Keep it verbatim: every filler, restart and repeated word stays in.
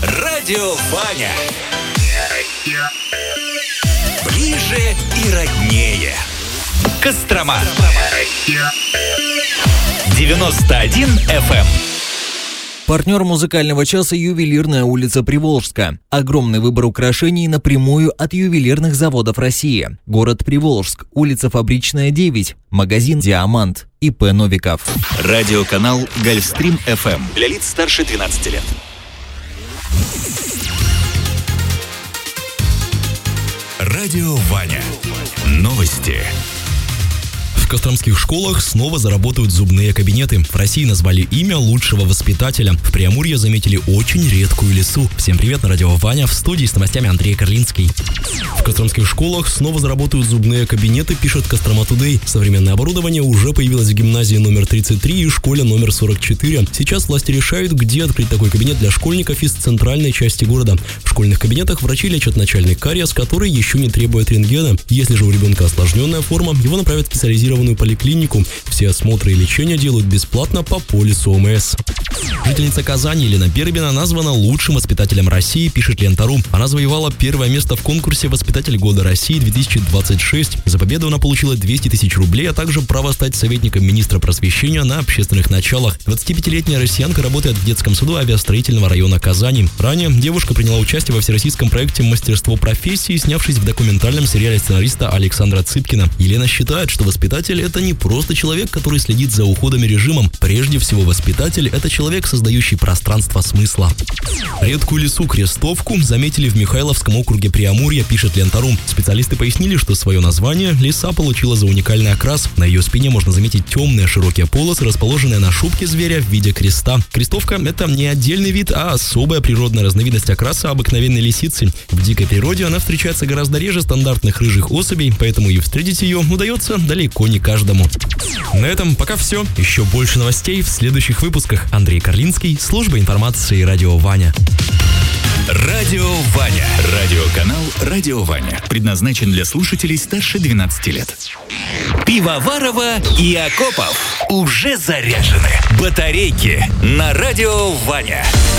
Радио Ваня. Ближе и роднее. Кострома. девяносто один эф эм. Партнер музыкального часа — ювелирная улица Приволжска. Огромный выбор украшений напрямую от ювелирных заводов России. Город Приволжск, улица Фабричная, девять. Магазин «Диамант». ИП Новиков. Радиоканал Гольфстрим эф эм. Для лиц старше двенадцати лет. Радио Ваня. Новости. В костромских школах снова заработают зубные кабинеты. В России назвали имя лучшего воспитателя. В Преамурье заметили очень редкую лису. Всем привет, на радио Ваня, в студии с новостями Андрей Карлинский. В костромских школах снова заработают зубные кабинеты, пишет Кострома Тудей. Современное оборудование уже появилось в гимназии номер тридцать три и школе номер сорок четыре. Сейчас власти решают, где открыть такой кабинет для школьников из центральной части города. В школьных кабинетах врачи лечат начальный кариес, который еще не требует рентгена. Если же у ребенка осложненная форма, его направят в специализированную поликлинику. Все осмотры и лечения делают бесплатно по полису ОМС. Жительница Казани Елена Бербина названа лучшим воспитателем России, пишет Лента.ру. Она завоевала первое место в конкурсе «Воспитатель года России две тысячи двадцать шесть». За победу она получила двести тысяч рублей, а также право стать советником министра просвещения на общественных началах. двадцатипятилетняя россиянка работает в детском саду авиастроительного района Казани. Ранее девушка приняла участие во всероссийском проекте «Мастерство профессии», снявшись в документальном сериале сценариста Александра Цыпкина. Елена считает, что воспитатель — это не просто человек, который следит за уходом и режимом. Прежде всего, воспитатель — это человек, создающий пространство смысла. Редкую лису-крестовку заметили в Михайловском округе Преамурья, пишет Лента.ру. Специалисты пояснили, что свое название лиса получила за уникальный окрас. На ее спине можно заметить темные широкие полосы, расположенные на шубке зверя в виде креста. Крестовка — это не отдельный вид, а особая природная разновидность окраса обыкновенной лисицы. В дикой природе она встречается гораздо реже стандартных рыжих особей, поэтому и встретить ее удается далеко не каждому. На этом пока все. Еще больше новостей в следующих выпусках. Андрей Карлинский, служба информации «Радио Ваня». Радио Ваня. Радиоканал «Радио Ваня». Предназначен для слушателей старше двенадцати лет. Пивоварова и Акопов уже заряжены. Батарейки на Радио Ваня.